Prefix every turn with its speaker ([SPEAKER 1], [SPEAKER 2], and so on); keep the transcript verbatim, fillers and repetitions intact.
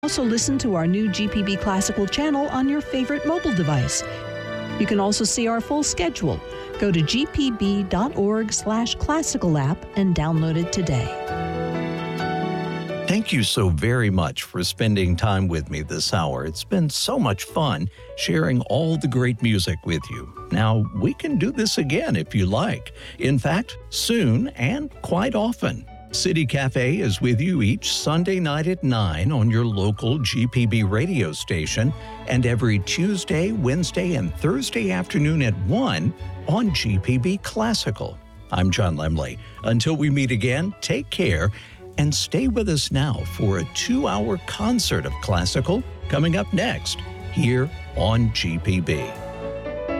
[SPEAKER 1] Also listen to our new G P B Classical channel on your favorite mobile device. You can also see our full schedule. Go to g p b dot org slash classical app and download it today.
[SPEAKER 2] Thank you so very much for spending time with me this hour. It's been so much fun sharing all the great music with you. Now, we can do this again if you like. In fact, soon and quite often. City Cafe is with you each Sunday night at nine on your local G P B radio station and every Tuesday, Wednesday, and Thursday afternoon at one on G P B Classical. I'm John Lemley. Until we meet again, take care and stay with us now for a two-hour concert of classical coming up next here on G P B.